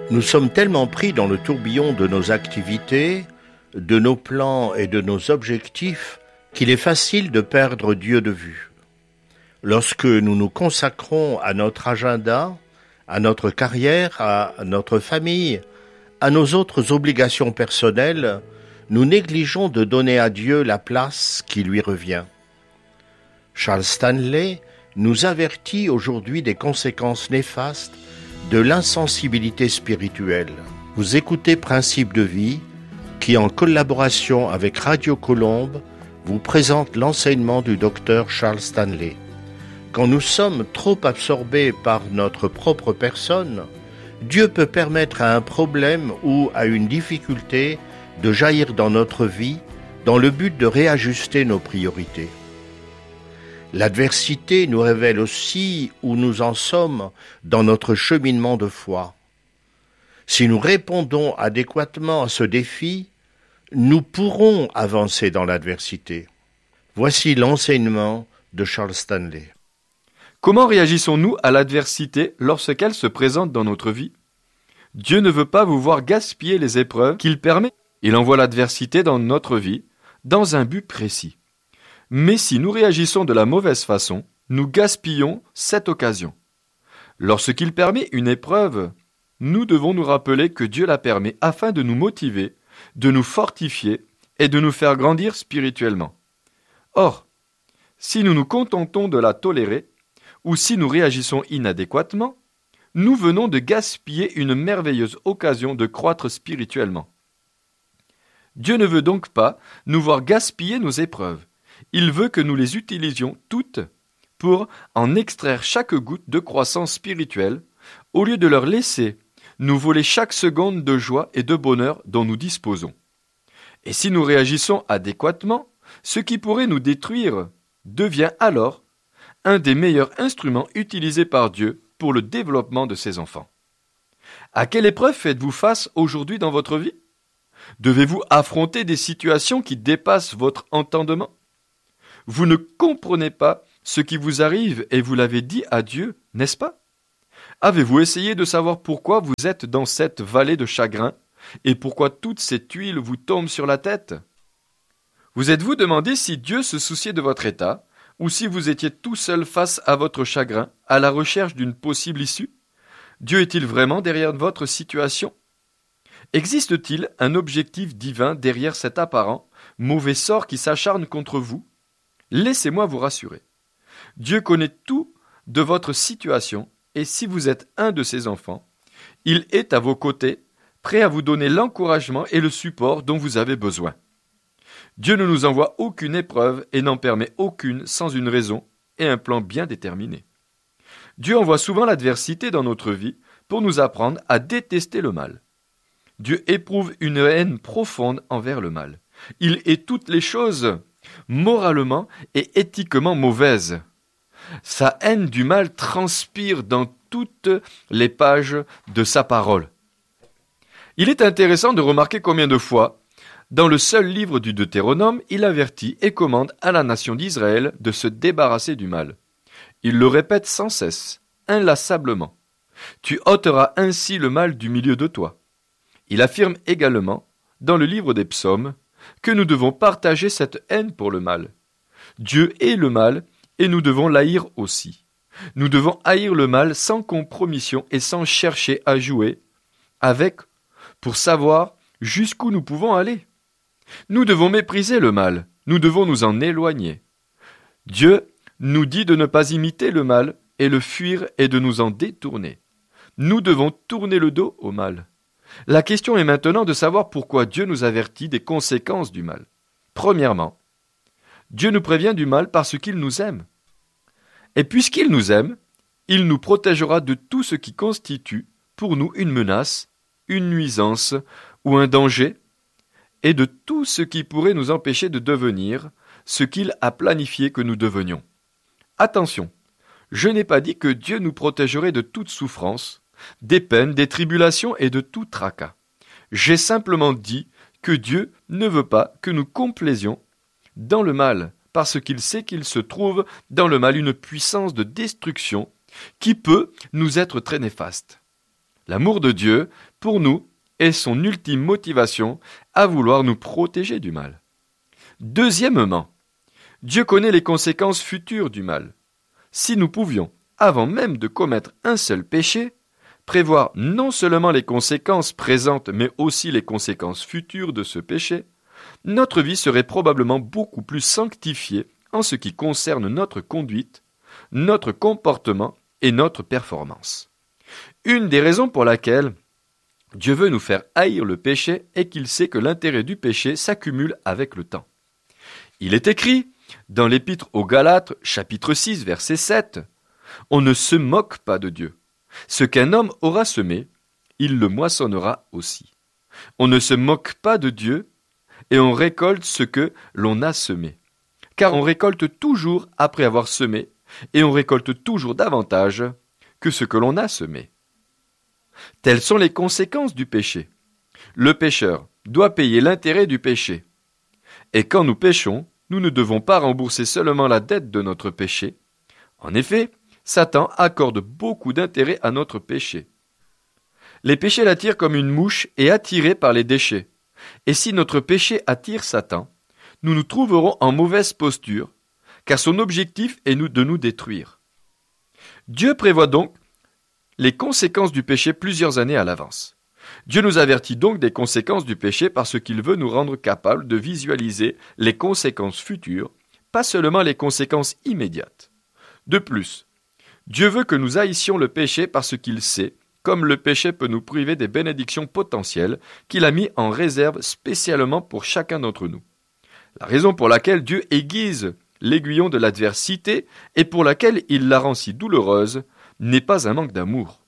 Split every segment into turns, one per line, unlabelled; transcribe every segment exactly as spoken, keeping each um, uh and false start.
Nous sommes tellement pris dans le tourbillon de nos activités, de nos plans et de nos objectifs qu'il est facile de perdre Dieu de vue. Lorsque nous nous consacrons à notre agenda, à notre carrière, à notre famille, à nos autres obligations personnelles, nous négligeons de donner à Dieu la place qui lui revient. Charles Stanley nous avertit aujourd'hui des conséquences néfastes de l'insensibilité spirituelle. Vous écoutez Principes de vie, qui en collaboration avec Radio Colombe vous présente l'enseignement du docteur Charles Stanley. Quand nous sommes trop absorbés par notre propre personne, Dieu peut permettre à un problème ou à une difficulté de jaillir dans notre vie dans le but de réajuster nos priorités. L'adversité nous révèle aussi où nous en sommes dans notre cheminement de foi. Si nous répondons adéquatement à ce défi, nous pourrons avancer dans l'adversité. Voici l'enseignement de Charles Stanley.
Comment réagissons-nous à l'adversité lorsqu'elle se présente dans notre vie ? Dieu ne veut pas vous voir gaspiller les épreuves qu'il permet. Il envoie l'adversité dans notre vie dans un but précis. Mais si nous réagissons de la mauvaise façon, nous gaspillons cette occasion. Lorsqu'il permet une épreuve, nous devons nous rappeler que Dieu la permet afin de nous motiver, de nous fortifier et de nous faire grandir spirituellement. Or, si nous nous contentons de la tolérer, ou si nous réagissons inadéquatement, nous venons de gaspiller une merveilleuse occasion de croître spirituellement. Dieu ne veut donc pas nous voir gaspiller nos épreuves. Il veut que nous les utilisions toutes pour en extraire chaque goutte de croissance spirituelle, au lieu de leur laisser nous voler chaque seconde de joie et de bonheur dont nous disposons. Et si nous réagissons adéquatement, ce qui pourrait nous détruire devient alors un des meilleurs instruments utilisés par Dieu pour le développement de ses enfants. À quelle épreuve faites-vous face aujourd'hui dans votre vie ? Devez-vous affronter des situations qui dépassent votre entendement ? Vous ne comprenez pas ce qui vous arrive et vous l'avez dit à Dieu, n'est-ce pas ? Avez-vous essayé de savoir pourquoi vous êtes dans cette vallée de chagrin et pourquoi toute cette tuile vous tombe sur la tête ? Vous êtes-vous demandé si Dieu se souciait de votre état ou si vous étiez tout seul face à votre chagrin, à la recherche d'une possible issue ? Dieu est-il vraiment derrière votre situation ? Existe-t-il un objectif divin derrière cet apparent mauvais sort qui s'acharne contre vous ? Laissez-moi vous rassurer. Dieu connaît tout de votre situation et si vous êtes un de ses enfants, il est à vos côtés, prêt à vous donner l'encouragement et le support dont vous avez besoin. Dieu ne nous envoie aucune épreuve et n'en permet aucune sans une raison et un plan bien déterminé. Dieu envoie souvent l'adversité dans notre vie pour nous apprendre à détester le mal. Dieu éprouve une haine profonde envers le mal. Il hait toutes les choses moralement et éthiquement mauvaises. Sa haine du mal transpire dans toutes les pages de sa parole. Il est intéressant de remarquer combien de fois, dans le seul livre du Deutéronome, il avertit et commande à la nation d'Israël de se débarrasser du mal. Il le répète sans cesse, inlassablement. Tu ôteras ainsi le mal du milieu de toi. Il affirme également, dans le livre des psaumes, que nous devons partager cette haine pour le mal. Dieu hait le mal et nous devons l'haïr aussi. Nous devons haïr le mal sans compromission et sans chercher à jouer avec pour savoir jusqu'où nous pouvons aller. Nous devons mépriser le mal, nous devons nous en éloigner. Dieu nous dit de ne pas imiter le mal et le fuir et de nous en détourner. Nous devons tourner le dos au mal. La question est maintenant de savoir pourquoi Dieu nous avertit des conséquences du mal. Premièrement, Dieu nous prévient du mal parce qu'il nous aime. Et puisqu'il nous aime, il nous protégera de tout ce qui constitue pour nous une menace, une nuisance ou un danger, et de tout ce qui pourrait nous empêcher de devenir ce qu'il a planifié que nous devenions. Attention, je n'ai pas dit que Dieu nous protégerait de toute souffrance, des peines, des tribulations et de tout tracas. J'ai simplement dit que Dieu ne veut pas que nous complaisions dans le mal, parce qu'il sait qu'il se trouve dans le mal une puissance de destruction qui peut nous être très néfaste. L'amour de Dieu, pour nous, est son ultime motivation à vouloir nous protéger du mal. Deuxièmement, Dieu connaît les conséquences futures du mal. Si nous pouvions, avant même de commettre un seul péché, prévoir non seulement les conséquences présentes, mais aussi les conséquences futures de ce péché, notre vie serait probablement beaucoup plus sanctifiée en ce qui concerne notre conduite, notre comportement et notre performance. Une des raisons pour laquelle Dieu veut nous faire haïr le péché est qu'il sait que l'intérêt du péché s'accumule avec le temps. Il est écrit dans l'Épître aux Galates, chapitre six, verset sept, « On ne se moque pas de Dieu. Ce qu'un homme aura semé, il le moissonnera aussi. On ne se moque pas de Dieu et on récolte ce que l'on a semé. Car on récolte toujours après avoir semé et on récolte toujours davantage que ce que l'on a semé. » Telles sont les conséquences du péché. Le pécheur doit payer l'intérêt du péché. Et quand nous péchons, nous ne devons pas rembourser seulement la dette de notre péché. En effet, Satan accorde beaucoup d'intérêt à notre péché. Les péchés l'attirent comme une mouche et attirés par les déchets. Et si notre péché attire Satan, nous nous trouverons en mauvaise posture, car son objectif est de nous détruire. Dieu prévoit donc les conséquences du péché plusieurs années à l'avance. Dieu nous avertit donc des conséquences du péché parce qu'il veut nous rendre capables de visualiser les conséquences futures, pas seulement les conséquences immédiates. De plus, Dieu veut que nous haïssions le péché parce qu'il sait, comme le péché peut nous priver des bénédictions potentielles qu'il a mis en réserve spécialement pour chacun d'entre nous. La raison pour laquelle Dieu aiguise l'aiguillon de l'adversité et pour laquelle il la rend si douloureuse n'est pas un manque d'amour.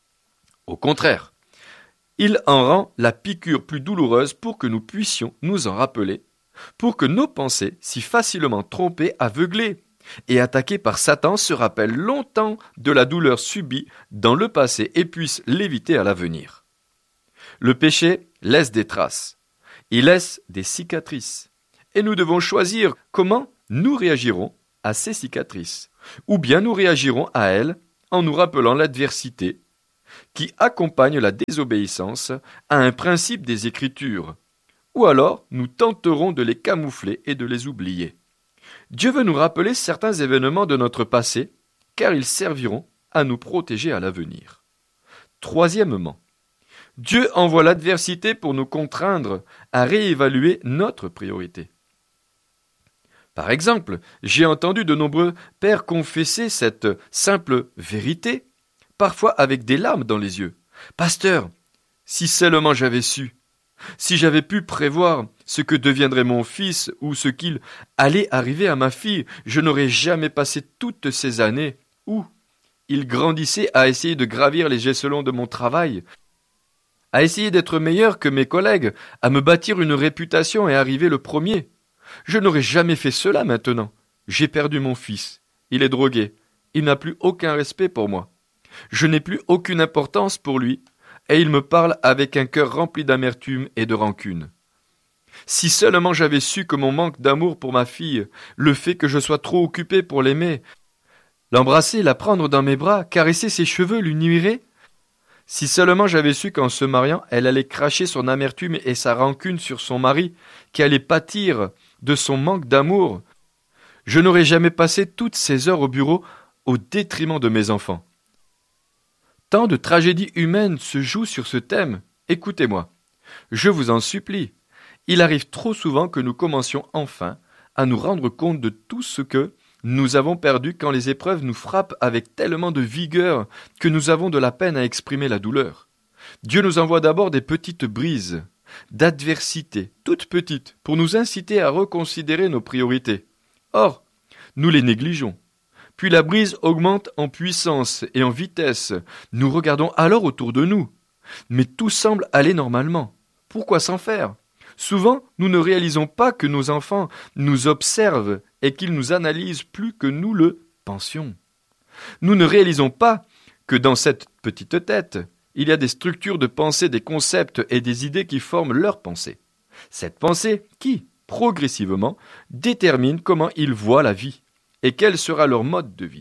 Au contraire, il en rend la piqûre plus douloureuse pour que nous puissions nous en rappeler, pour que nos pensées, si facilement trompées, aveuglées et attaquées par Satan, se rappellent longtemps de la douleur subie dans le passé et puissent l'éviter à l'avenir. Le péché laisse des traces, il laisse des cicatrices, et nous devons choisir comment nous réagirons à ces cicatrices, ou bien nous réagirons à elles en nous rappelant l'adversité qui accompagne la désobéissance à un principe des Écritures, ou alors nous tenterons de les camoufler et de les oublier. Dieu veut nous rappeler certains événements de notre passé, car ils serviront à nous protéger à l'avenir. Troisièmement, Dieu envoie l'adversité pour nous contraindre à réévaluer notre priorité. Par exemple, j'ai entendu de nombreux pères confesser cette simple vérité, parfois avec des larmes dans les yeux. « Pasteur, si seulement j'avais su, si j'avais pu prévoir ce que deviendrait mon fils ou ce qu'il allait arriver à ma fille, je n'aurais jamais passé toutes ces années où il grandissait à essayer de gravir les échelons de mon travail, à essayer d'être meilleur que mes collègues, à me bâtir une réputation et arriver le premier. Je n'aurais jamais fait cela maintenant. J'ai perdu mon fils. Il est drogué. Il n'a plus aucun respect pour moi. Je n'ai plus aucune importance pour lui, et il me parle avec un cœur rempli d'amertume et de rancune. Si seulement j'avais su que mon manque d'amour pour ma fille, le fait que je sois trop occupé pour l'aimer, l'embrasser, la prendre dans mes bras, caresser ses cheveux lui nuirait. Si seulement j'avais su qu'en se mariant, elle allait cracher son amertume et sa rancune sur son mari, qui allait pâtir de son manque d'amour, je n'aurais jamais passé toutes ces heures au bureau au détriment de mes enfants. Tant de tragédies humaines se jouent sur ce thème. Écoutez-moi, je vous en supplie. Il arrive trop souvent que nous commencions enfin à nous rendre compte de tout ce que nous avons perdu quand les épreuves nous frappent avec tellement de vigueur que nous avons de la peine à exprimer la douleur. Dieu nous envoie d'abord des petites brises d'adversité, toutes petites, pour nous inciter à reconsidérer nos priorités. Or, nous les négligeons. Puis la brise augmente en puissance et en vitesse. Nous regardons alors autour de nous. Mais tout semble aller normalement. Pourquoi s'en faire ? Souvent, nous ne réalisons pas que nos enfants nous observent et qu'ils nous analysent plus que nous le pensions. Nous ne réalisons pas que dans cette petite tête, il y a des structures de pensée, des concepts et des idées qui forment leur pensée. Cette pensée qui, progressivement, détermine comment ils voient la vie et quel sera leur mode de vie.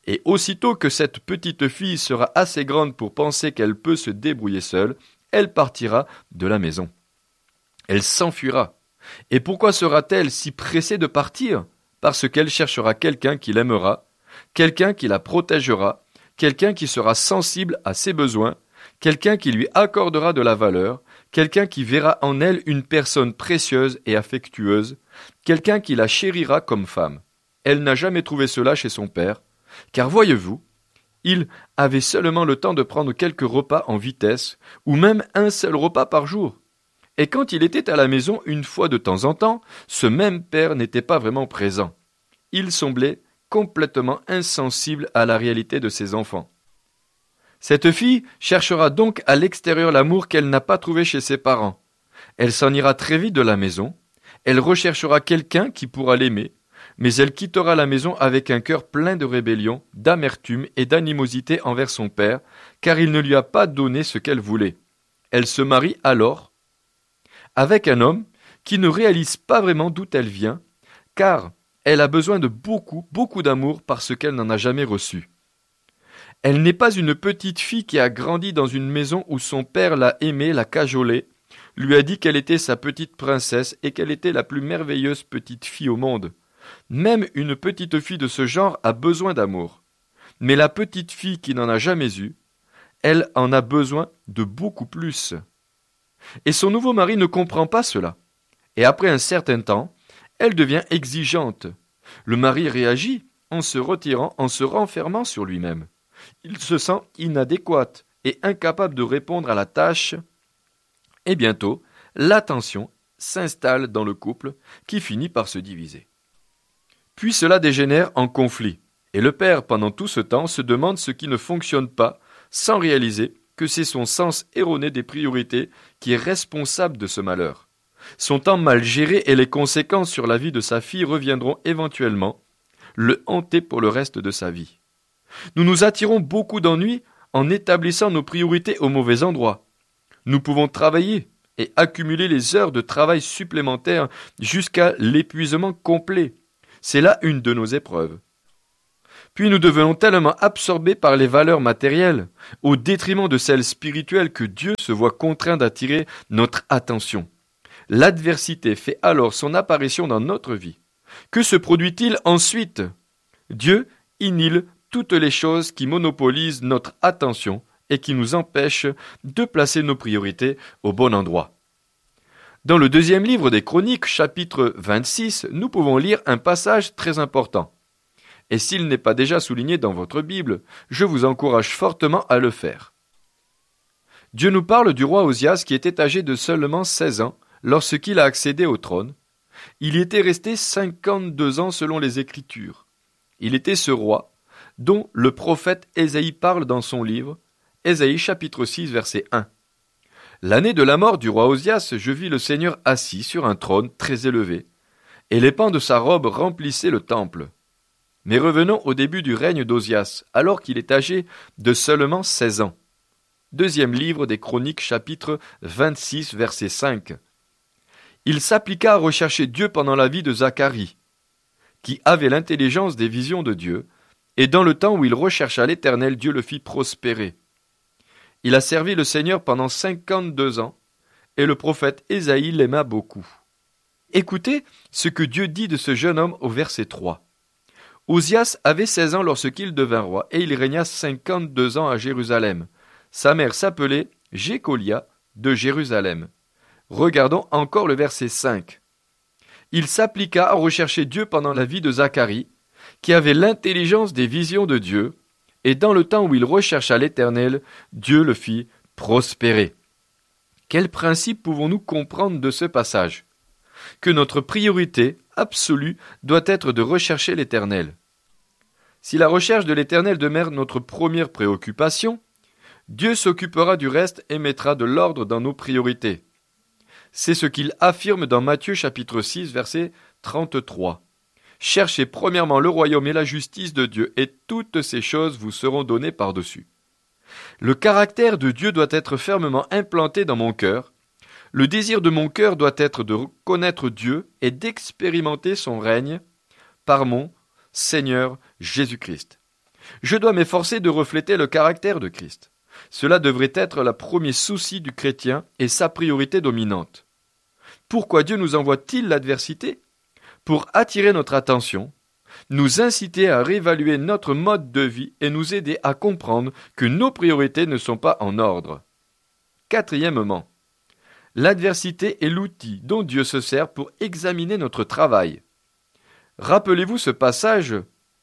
Et aussitôt que cette petite fille sera assez grande pour penser qu'elle peut se débrouiller seule, elle partira de la maison. Elle s'enfuira. Et pourquoi sera-t-elle si pressée de partir ? Parce qu'elle cherchera quelqu'un qui l'aimera, quelqu'un qui la protégera, quelqu'un qui sera sensible à ses besoins, quelqu'un qui lui accordera de la valeur, quelqu'un qui verra en elle une personne précieuse et affectueuse, quelqu'un qui la chérira comme femme. Elle n'a jamais trouvé cela chez son père, car voyez-vous, il avait seulement le temps de prendre quelques repas en vitesse, ou même un seul repas par jour. Et quand il était à la maison une fois de temps en temps, ce même père n'était pas vraiment présent. Il semblait complètement insensible à la réalité de ses enfants. Cette fille cherchera donc à l'extérieur l'amour qu'elle n'a pas trouvé chez ses parents. Elle s'en ira très vite de la maison, elle recherchera quelqu'un qui pourra l'aimer, mais elle quittera la maison avec un cœur plein de rébellion, d'amertume et d'animosité envers son père, car il ne lui a pas donné ce qu'elle voulait. Elle se marie alors avec un homme qui ne réalise pas vraiment d'où elle vient, car elle a besoin de beaucoup, beaucoup d'amour parce qu'elle n'en a jamais reçu. Elle n'est pas une petite fille qui a grandi dans une maison où son père l'a aimée, l'a cajolée, lui a dit qu'elle était sa petite princesse et qu'elle était la plus merveilleuse petite fille au monde. Même une petite fille de ce genre a besoin d'amour. Mais la petite fille qui n'en a jamais eu, elle en a besoin de beaucoup plus. Et son nouveau mari ne comprend pas cela. Et après un certain temps, elle devient exigeante. Le mari réagit en se retirant, en se renfermant sur lui-même. Il se sent inadéquat et incapable de répondre à la tâche. Et bientôt, la tension s'installe dans le couple qui finit par se diviser. Puis cela dégénère en conflit. Et le père, pendant tout ce temps, se demande ce qui ne fonctionne pas, sans réaliser que c'est son sens erroné des priorités qui est responsable de ce malheur. Son temps mal géré et les conséquences sur la vie de sa fille reviendront éventuellement le hanter pour le reste de sa vie. Nous nous attirons beaucoup d'ennuis en établissant nos priorités au mauvais endroit. Nous pouvons travailler et accumuler les heures de travail supplémentaires jusqu'à l'épuisement complet. C'est là une de nos épreuves. Puis nous devenons tellement absorbés par les valeurs matérielles, au détriment de celles spirituelles, que Dieu se voit contraint d'attirer notre attention. L'adversité fait alors son apparition dans notre vie. Que se produit-il ensuite ? Dieu innule toutes les choses qui monopolisent notre attention et qui nous empêchent de placer nos priorités au bon endroit. Dans le deuxième livre des Chroniques, chapitre vingt-six, nous pouvons lire un passage très important. Et s'il n'est pas déjà souligné dans votre Bible, je vous encourage fortement à le faire. Dieu nous parle du roi Osias qui était âgé de seulement seize ans lorsqu'il a accédé au trône. Il y était resté cinquante-deux ans selon les Écritures. Il était ce roi dont le prophète Ésaïe parle dans son livre, Ésaïe chapitre six verset un. L'année de la mort du roi Osias, je vis le Seigneur assis sur un trône très élevé, et les pans de sa robe remplissaient le temple. Mais revenons au début du règne d'Osias, alors qu'il est âgé de seulement seize ans. Deuxième livre des Chroniques, chapitre vingt-six, verset cinq. Il s'appliqua à rechercher Dieu pendant la vie de Zacharie, qui avait l'intelligence des visions de Dieu, et dans le temps où il rechercha l'Éternel, Dieu le fit prospérer. Il a servi le Seigneur pendant cinquante-deux ans, et le prophète Ésaïe l'aima beaucoup. Écoutez ce que Dieu dit de ce jeune homme au verset trois. Osias avait seize ans lorsqu'il devint roi, et il régna cinquante-deux ans à Jérusalem. Sa mère s'appelait Jécolia de Jérusalem. Regardons encore le verset cinq. Il s'appliqua à rechercher Dieu pendant la vie de Zacharie, qui avait l'intelligence des visions de Dieu, et dans le temps où il rechercha l'Éternel, Dieu le fit prospérer. Quel principe pouvons-nous comprendre de ce passage ? Que notre priorité absolue doit être de rechercher l'Éternel. Si la recherche de l'Éternel demeure notre première préoccupation, Dieu s'occupera du reste et mettra de l'ordre dans nos priorités. C'est ce qu'il affirme dans Matthieu chapitre six verset trente-trois. Cherchez premièrement le royaume et la justice de Dieu, et toutes ces choses vous seront données par-dessus. Le caractère de Dieu doit être fermement implanté dans mon cœur. Le désir de mon cœur doit être de connaître Dieu et d'expérimenter son règne par mon Seigneur Jésus-Christ. Je dois m'efforcer de refléter le caractère de Christ. Cela devrait être le premier souci du chrétien et sa priorité dominante. Pourquoi Dieu nous envoie-t-il l'adversité ? Pour attirer notre attention, nous inciter à réévaluer notre mode de vie et nous aider à comprendre que nos priorités ne sont pas en ordre. Quatrièmement, l'adversité est l'outil dont Dieu se sert pour examiner notre travail. Rappelez-vous ce passage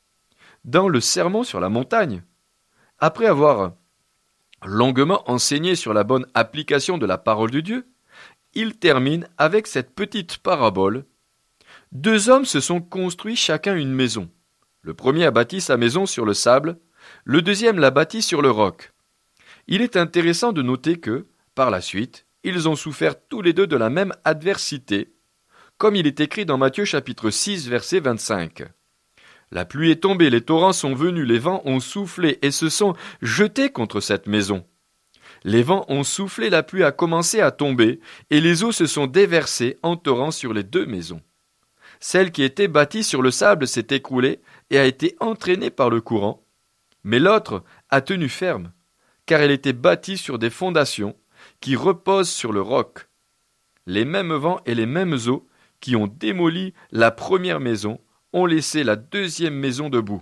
dans le Sermon sur la montagne. Après avoir longuement enseigné sur la bonne application de la parole de Dieu, il termine avec cette petite parabole. Deux hommes se sont construits chacun une maison. Le premier a bâti sa maison sur le sable, le deuxième l'a bâtie sur le roc. Il est intéressant de noter que, par la suite, ils ont souffert tous les deux de la même adversité, comme il est écrit dans Matthieu chapitre six, verset vingt-cinq. La pluie est tombée, les torrents sont venus, les vents ont soufflé et se sont jetés contre cette maison. Les vents ont soufflé, la pluie a commencé à tomber, et les eaux se sont déversées en torrents sur les deux maisons. Celle qui était bâtie sur le sable s'est écroulée et a été entraînée par le courant, mais l'autre a tenu ferme, car elle était bâtie sur des fondations qui reposent sur le roc. Les mêmes vents et les mêmes eaux qui ont démoli la première maison ont laissé la deuxième maison debout.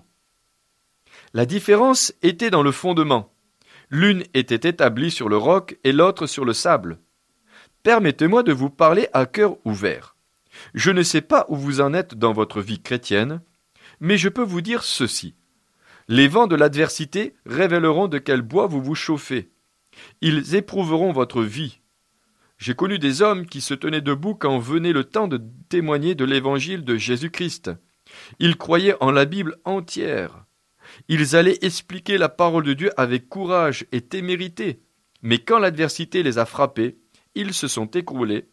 La différence était dans le fondement. L'une était établie sur le roc et l'autre sur le sable. Permettez-moi de vous parler à cœur ouvert. Je ne sais pas où vous en êtes dans votre vie chrétienne, mais je peux vous dire ceci. Les vents de l'adversité révéleront de quel bois vous vous chauffez. Ils éprouveront votre vie. J'ai connu des hommes qui se tenaient debout quand venait le temps de témoigner de l'évangile de Jésus-Christ. Ils croyaient en la Bible entière. Ils allaient expliquer la parole de Dieu avec courage et témérité. Mais quand l'adversité les a frappés, ils se sont écroulés.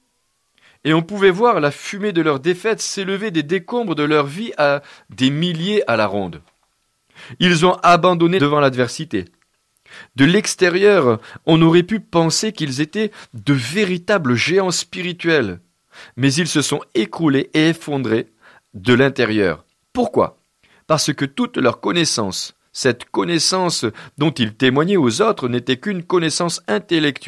Et on pouvait voir la fumée de leur défaite s'élever des décombres de leur vie à des milliers à la ronde. Ils ont abandonné devant l'adversité. De l'extérieur, on aurait pu penser qu'ils étaient de véritables géants spirituels, mais ils se sont écroulés et effondrés de l'intérieur. Pourquoi ? Parce que toute leur connaissance, cette connaissance dont ils témoignaient aux autres, n'était qu'une connaissance intellectuelle